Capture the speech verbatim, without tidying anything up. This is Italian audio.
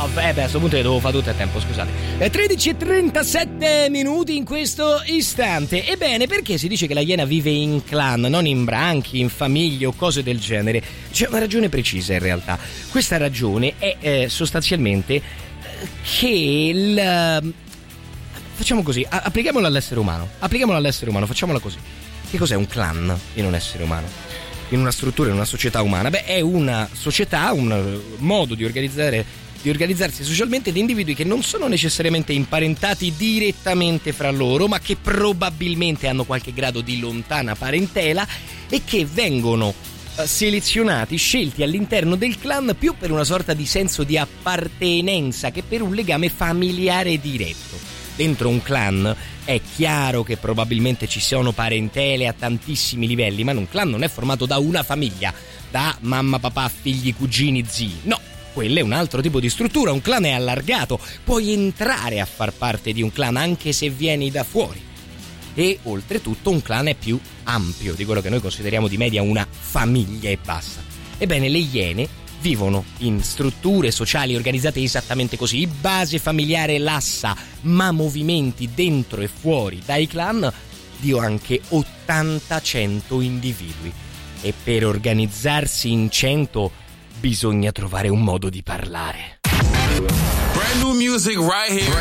love. Eh beh, a questo punto le devo fare tutto il tempo, scusate. tredici e trentasette minuti in questo istante. Ebbene, perché si dice che la iena vive in clan, non in branchi, in famiglie o cose del genere? C'è una ragione precisa in realtà. Questa ragione è eh, sostanzialmente eh, che il... Facciamo così, a- applichiamolo all'essere umano. Applichiamolo all'essere umano, facciamola così. Che cos'è un clan in un essere umano? In una struttura, in una società umana? Beh, è una società, un modo di organizzare, di organizzarsi socialmente di individui che non sono necessariamente imparentati direttamente fra loro, ma che probabilmente hanno qualche grado di lontana parentela e che vengono selezionati, scelti all'interno del clan più per una sorta di senso di appartenenza che per un legame familiare diretto. Dentro un clan è chiaro che probabilmente ci sono parentele a tantissimi livelli, ma un clan non è formato da una famiglia, da mamma, papà, figli, cugini, zii. No, quello è un altro tipo di struttura. Un clan è allargato, puoi entrare a far parte di un clan anche se vieni da fuori. E oltretutto un clan è più ampio di quello che noi consideriamo di media una famiglia e basta. Ebbene, le iene vivono in strutture sociali organizzate esattamente così, base familiare lassa, ma movimenti dentro e fuori dai clan di anche ottanta cento individui. E per organizzarsi in cento bisogna trovare un modo di parlare. Brand new music right here.